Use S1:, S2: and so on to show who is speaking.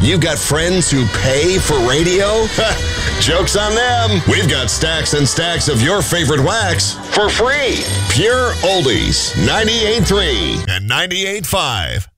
S1: You've got friends who pay for radio? Joke's on them. We've got stacks and stacks of your favorite wax for free. Pure Oldies, 98.3 and 98.5.